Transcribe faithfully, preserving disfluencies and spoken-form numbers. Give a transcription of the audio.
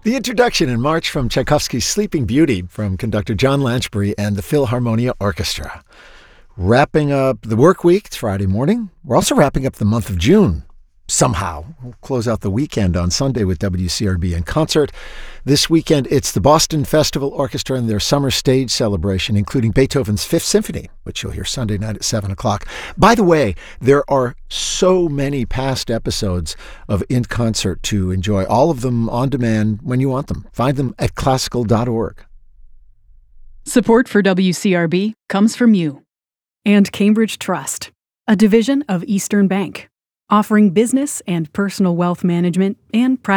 The introduction in March from Tchaikovsky's Sleeping Beauty from conductor John Lanchbury and the Philharmonia Orchestra. Wrapping up the work week, it's Friday morning. We're also wrapping up the month of June. Somehow. We'll close out the weekend on Sunday with W C R B in concert. This weekend, it's the Boston Festival Orchestra and their summer stage celebration, including Beethoven's Fifth Symphony, which you'll hear Sunday night at seven o'clock. By the way, there are so many past episodes of In Concert to enjoy, all of them on demand when you want them. Find them at classical dot org. Support for W C R B comes from you and Cambridge Trust, a division of Eastern Bank, offering business and personal wealth management and private